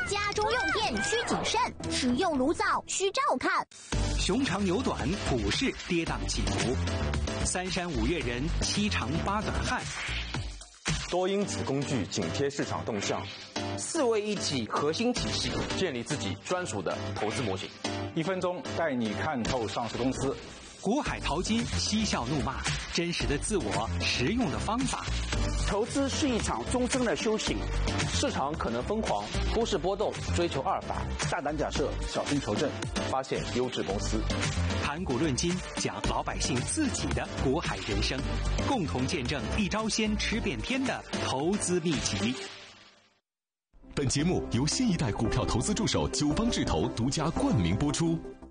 家中用电需谨慎，使用炉灶需照看。 熊长牛短，股市跌宕起伏。三山五岳人七长八短汉。 多因子工具紧贴市场动向 ，4位一体核心体系， 建立自己专属的投资模型。 1分钟带你看透上市公司。 股海淘金，嬉笑怒骂，真实的自我，实用的方法。 投资是一场终身的修行， 市场可能疯狂，股市波动，追求阿尔法， 大胆假设，小心求证， 发现优质公司。 谈股论金，讲老百姓自己的股海人生，共同见证一招鲜吃遍天的投资秘籍。 本节目由新一代股票投资助手九方智投独家冠名播出。